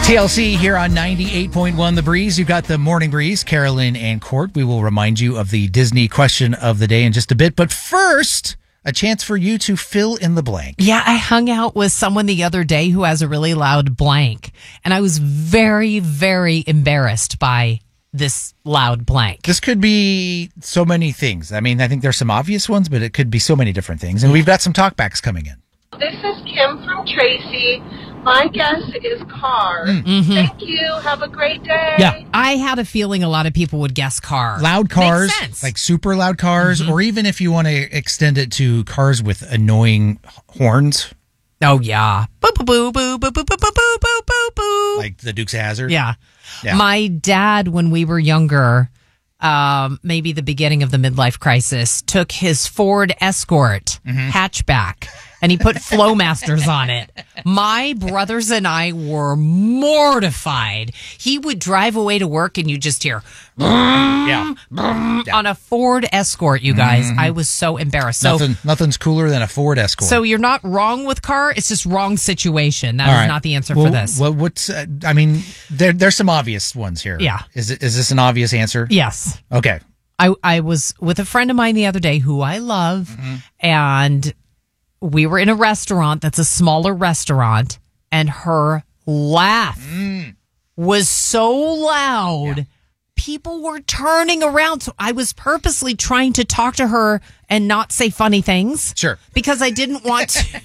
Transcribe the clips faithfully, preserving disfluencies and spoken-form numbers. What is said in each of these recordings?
T L C here on ninety-eight point one The Breeze. You've got the Morning Breeze, Carolyn and Court. We will remind you of the Disney question of the day in just a bit. But first, a chance for you to fill in the blank. Yeah, I hung out with someone the other day who has a really loud blank. And I was very, very embarrassed by this loud blank. This could be so many things. I mean, I think there's some obvious ones, but it could be so many different things. And we've got some talkbacks coming in. This is Kim from Tracy. My guess is car. Mm-hmm. Thank you. Have a great day. Yeah. I had a feeling a lot of people would guess car. Loud cars, Makes sense. like super loud cars, Mm-hmm. or even if you want to extend it to cars with annoying horns. Oh, yeah. Boo, boo, boo, boo, boo, boo, boo, boo, boo, boo, boo, boo. Like the Dukes of Hazzard. Yeah. Yeah. My dad, when we were younger, um, maybe the beginning of the midlife crisis, took his Ford Escort Mm-hmm. hatchback and he put Flowmasters on it. My brothers and I were mortified. He would drive away to work and you just hear Yeah. on a Ford Escort, you guys. I was so embarrassed. So, Nothing, nothing's cooler than a Ford Escort. so you're not wrong with car. It's just wrong situation. That All is right. not the answer Well, for this. Well, what's? Uh, I mean, there, there's some obvious ones here. Yeah. Is it? Is this an obvious answer? Yes. Okay. I, I was with a friend of mine the other day who I love, Mm-hmm. and we were in a restaurant that's a smaller restaurant, and her laugh Mm. was so loud. People were turning around. So I was purposely trying to talk to her and not say funny things. Sure. Because I didn't want to.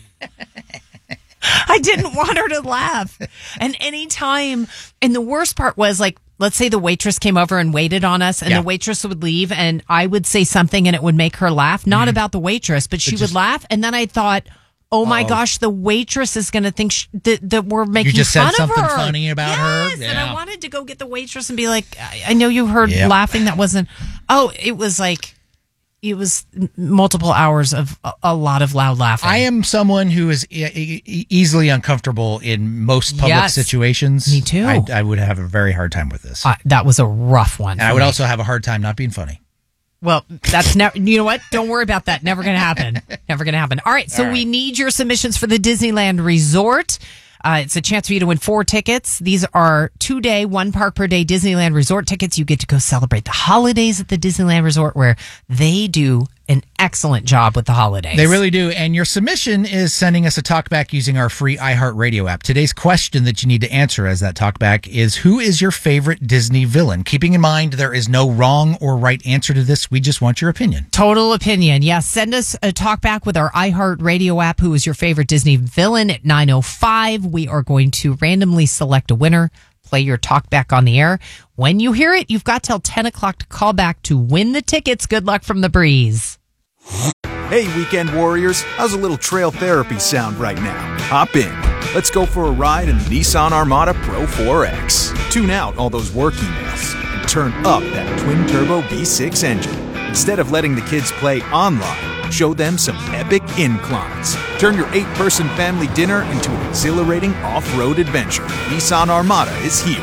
I didn't want her to laugh. And anytime, and the worst part was like, let's say the waitress came over and waited on us, and Yeah. the waitress would leave, and I would say something and it would make her laugh. Not about the waitress, but she just- would laugh. And then I thought, oh my Uh-oh. gosh, the waitress is going to think sh- that, that we're making just said fun something of her. funny about her? Yes, and Yeah. I wanted to go get the waitress and be like, I, I know you heard Yep. laughing. That wasn't, oh, it was like, it was m- multiple hours of a, a lot of loud laughing. I am someone who is e- e- easily uncomfortable in most public Yes. situations. Me too. I, I would have a very hard time with this. Uh, that was a rough one. and I for would me. also have a hard time not being funny. Well, that's never, you know what? Don't worry about that. Never going to happen. Never going to happen. All right. So All right. we need your submissions for the Disneyland Resort. Uh, it's a chance for you to win four tickets. These are two day, one park per day Disneyland Resort tickets. You get to go celebrate the holidays at the Disneyland Resort, where they do an excellent job with the holidays. They really do. And your submission is sending us a talkback using our free iHeartRadio app. Today's question that you need to answer as that talkback is, who is your favorite Disney villain? Keeping in mind there is no wrong or right answer to this. We just want your opinion. Total opinion. Yes. Send us a talk back with our iHeartRadio app. Who is your favorite Disney villain at nine oh five? We are going to randomly select a winner. Play your talk back on the air. When you hear it, you've got till ten o'clock to call back to win the tickets. Good luck from the Breeze. Hey, weekend warriors, how's a little trail therapy sound right now? Hop in. Let's go for a ride in the Nissan Armada Pro four X. Tune out all those work emails and turn up that twin-turbo V six engine. Instead of letting the kids play online, show them some epic inclines. Turn your eight-person family dinner into an exhilarating off-road adventure. Nissan Armada is here.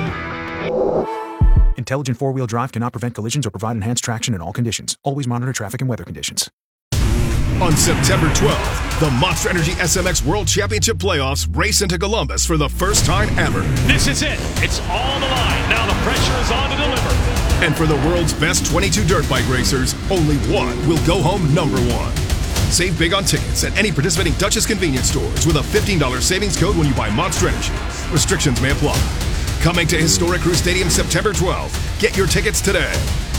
Intelligent four-wheel drive cannot prevent collisions or provide enhanced traction in all conditions. Always monitor traffic and weather conditions. On September twelfth, the Monster Energy S M X World Championship Playoffs race into Columbus for the first time ever. This is it. It's on the line. Now the pressure is on to deliver. And for the world's best twenty-two dirt bike racers, only one will go home number one. Save big on tickets at any participating Dutchess convenience stores with a fifteen dollars savings code when you buy Monster Energy. Restrictions may apply. Coming to Historic Crew Stadium September twelfth. Get your tickets today.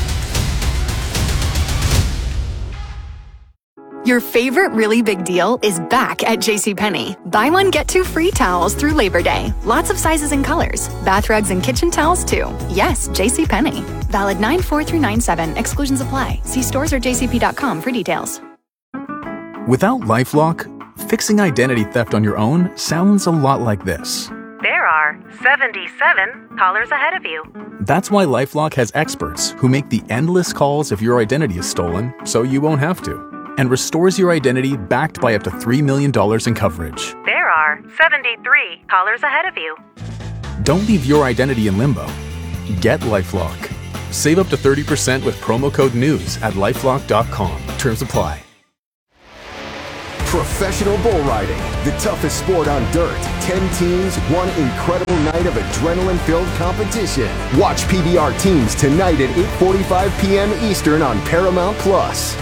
Your favorite really big deal is back at JCPenney. Buy one, get two free towels through Labor Day. Lots of sizes and colors. Bath rugs and kitchen towels, too. Yes, JCPenney. Valid nine four through nine seven. Exclusions apply. See stores or j c p dot com for details. Without LifeLock, fixing identity theft on your own sounds a lot like this. There are seventy-seven callers ahead of you. That's why LifeLock has experts who make the endless calls if your identity is stolen, so you won't have to, and restores your identity backed by up to three million dollars in coverage. There are seventy-three callers ahead of you. Don't leave your identity in limbo. Get LifeLock. Save up to thirty percent with promo code NEWS at lifelock dot com. Terms apply. Professional bull riding, the toughest sport on dirt. Ten teams, one incredible night of adrenaline-filled competition. Watch P B R Teams tonight at eight forty-five p.m. Eastern on Paramount Plus.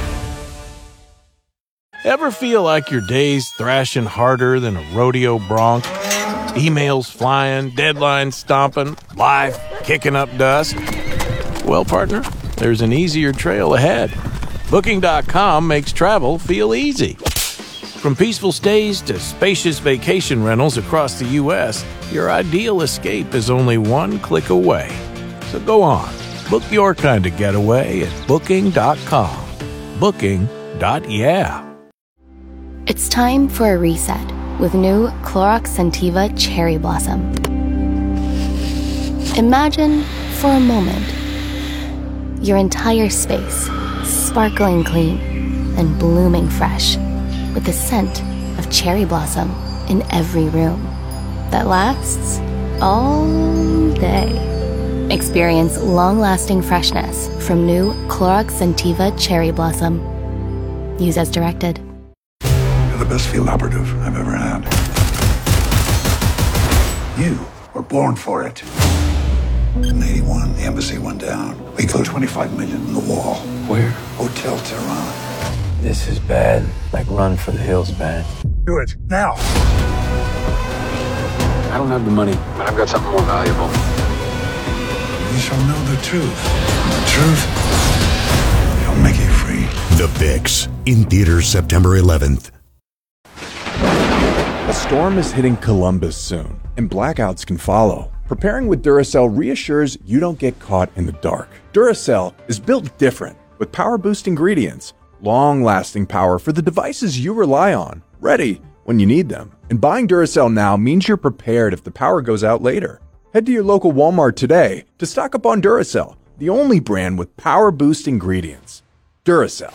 Ever feel like your day's thrashing harder than a rodeo bronc? Emails flying, deadlines stomping, life kicking up dust? Well, partner, there's an easier trail ahead. Booking dot com makes travel feel easy. From peaceful stays to spacious vacation rentals across the U S, your ideal escape is only one click away. So go on, book your kind of getaway at Booking dot com. Booking. Yeah. It's time for a reset with new Clorox Scentiva Cherry Blossom. Imagine, for a moment, your entire space sparkling clean and blooming fresh, with the scent of cherry blossom in every room that lasts all day. Experience long-lasting freshness from new Clorox Scentiva Cherry Blossom. Use as directed. You're the best field operative I've ever had. You were born for it. In eighty-one, the embassy went down. We closed twenty-five million in the wall. Where? Hotel Tehran. This is bad. Like Run for the Hills bad. Do it, now. I don't have the money, but I've got something more valuable. You shall know the truth. And the truth shall make you free. The Fix, in theaters September eleventh. A storm is hitting Columbus soon, and blackouts can follow. Preparing with Duracell reassures you don't get caught in the dark. Duracell is built different, with power-boost ingredients, long-lasting power for the devices you rely on, ready when you need them. And buying Duracell now means you're prepared if the power goes out later. Head to your local Walmart today to stock up on Duracell, the only brand with power-boost ingredients. Duracell.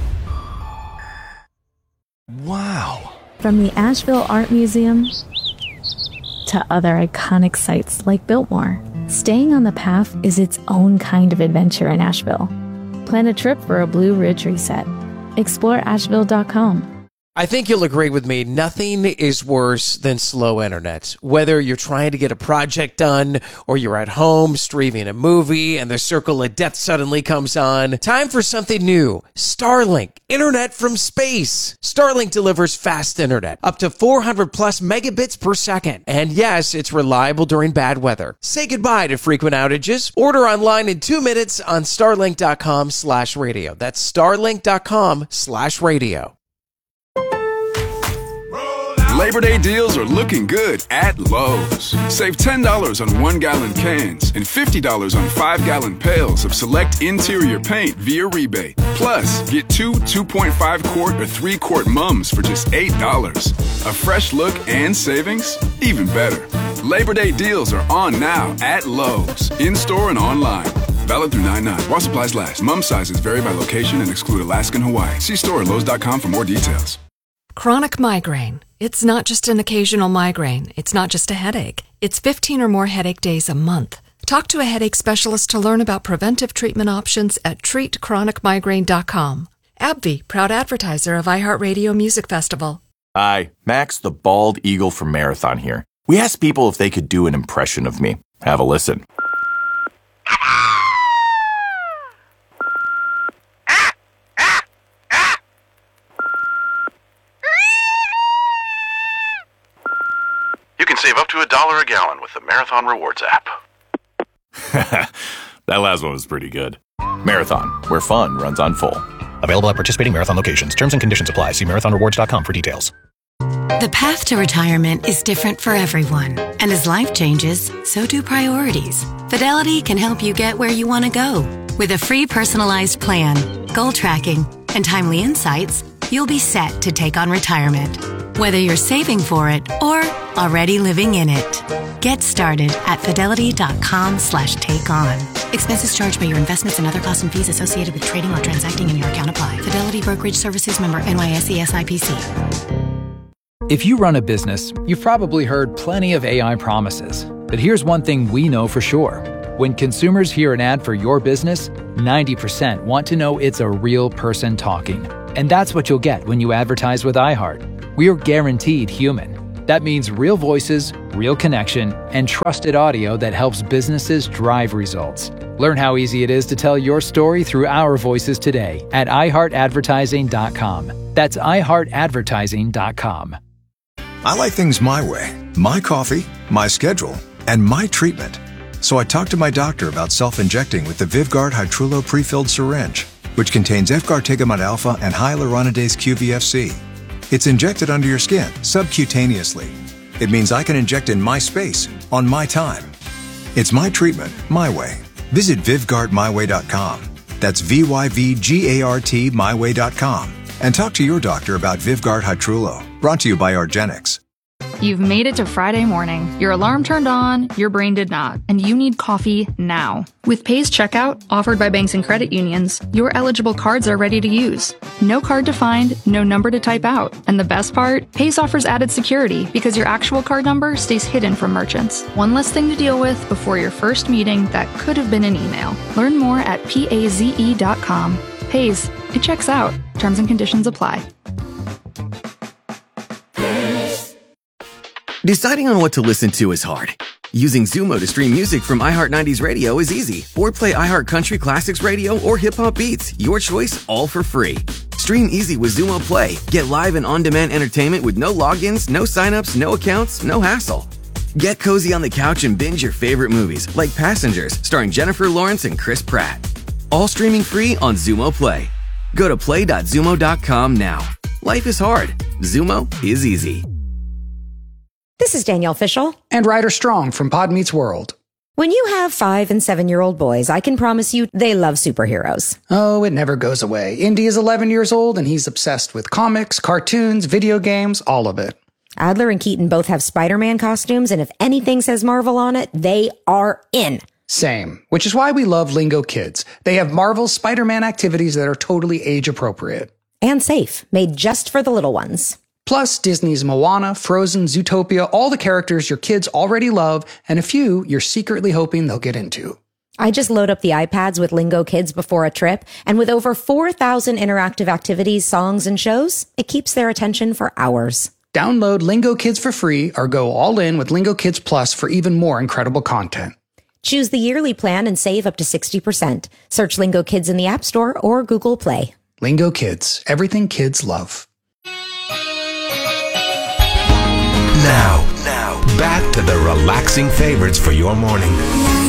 Wow. From the Asheville Art Museum to other iconic sites like Biltmore, staying on the path is its own kind of adventure in Asheville. Plan a trip for a Blue Ridge reset. Explore Asheville dot com. I think you'll agree with me, nothing is worse than slow internet. Whether you're trying to get a project done or you're at home streaming a movie and the circle of death suddenly comes on, time for something new. Starlink, internet from space. Starlink delivers fast internet, up to four hundred plus megabits per second. And yes, it's reliable during bad weather. Say goodbye to frequent outages. Order online in two minutes on starlink dot com slash radio. That's starlink dot com slash radio. Labor Day deals are looking good at Lowe's. Save ten dollars on one-gallon cans and fifty dollars on five-gallon pails of select interior paint via rebate. Plus, get two two point five quart or three quart mums for just eight dollars. A fresh look and savings? Even better. Labor Day deals are on now at Lowe's, in-store and online. Valid through nine nine. While supplies last. Mum sizes vary by location and exclude Alaska and Hawaii. See store at lowes dot com for more details. Chronic migraine. It's not just an occasional migraine. It's not just a headache. It's fifteen or more headache days a month. Talk to a headache specialist to learn about preventive treatment options at treat chronic migraine dot com. AbbVie, proud advertiser of iHeartRadio Music Festival. Hi, Max the Bald Eagle from Marathon here. We asked people if they could do an impression of me. Have a listen. You can save up to a dollar a gallon with the Marathon Rewards app. That last one was pretty good. Marathon, where fun runs on full. Available at participating Marathon locations. Terms and conditions apply. See marathon rewards dot com for details. The path to retirement is different for everyone. And as life changes, so do priorities. Fidelity can help you get where you want to go. With a free personalized plan, goal tracking, and timely insights, you'll be set to take on retirement. Whether you're saving for it or already living in it. Get started at fidelity dot com slash take on. Expenses charged by your investments and other costs and fees associated with trading or transacting in your account apply. Fidelity Brokerage Services, member N Y S E S I P C. If you run a business, you've probably heard plenty of A I promises. But here's one thing we know for sure. When consumers hear an ad for your business, ninety percent want to know it's a real person talking. And that's what you'll get when you advertise with iHeart. We're guaranteed human. That means real voices, real connection, and trusted audio that helps businesses drive results. Learn how easy it is to tell your story through our voices today at i heart advertising dot com. That's i heart advertising dot com. I like things my way. My coffee, my schedule, and my treatment. So I talked to my doctor about self-injecting with the Vyvgart Hytrulo pre-filled syringe, which contains efgartigimod alpha and hyaluronidase Q V F C. It's injected under your skin, subcutaneously. It means I can inject in my space, on my time. It's my treatment, my way. Visit Vyvgart my way dot com. That's V Y V G A R T my way dot com. And talk to your doctor about Vyvgart Hytrulo. Brought to you by argenx. You've made it to Friday morning. Your alarm turned on, your brain did not, and you need coffee now. With Pay's checkout, offered by banks and credit unions, your eligible cards are ready to use. No card to find, no number to type out. And the best part? Pay's offers added security because your actual card number stays hidden from merchants. One less thing to deal with before your first meeting that could have been an email. Learn more at paze dot com. Pay's, it checks out. Terms and conditions apply. Deciding on what to listen to is hard. Using Zumo to stream music from iHeart nineties Radio is easy. Or play iHeart Country Classics Radio or Hip Hop Beats. Your choice, all for free. Stream easy with Zumo Play. Get live and on-demand entertainment with no logins, no signups, no accounts, no hassle. Get cozy on the couch and binge your favorite movies, like Passengers, starring Jennifer Lawrence and Chris Pratt. All streaming free on Zumo Play. Go to play dot zumo dot com now. Life is hard. Zumo is easy. This is Danielle Fishel. And Ryder Strong from Pod Meets World. When you have five and seven-year-old boys, I can promise you they love superheroes. Oh, it never goes away. Indy is eleven years old, and he's obsessed with comics, cartoons, video games, all of it. Adler and Keaton both have Spider-Man costumes, and if anything says Marvel on it, they are in. Same, which is why we love Lingo Kids. They have Marvel's Spider-Man activities that are totally age-appropriate. And safe, made just for the little ones. Plus, Disney's Moana, Frozen, Zootopia, all the characters your kids already love, and a few you're secretly hoping they'll get into. I just load up the iPads with Lingo Kids before a trip, and with over four thousand interactive activities, songs, and shows, it keeps their attention for hours. Download Lingo Kids for free or go all in with Lingo Kids Plus for even more incredible content. Choose the yearly plan and save up to sixty percent. Search Lingo Kids in the App Store or Google Play. Lingo Kids, everything kids love. Now, now, back to the relaxing favorites for your morning.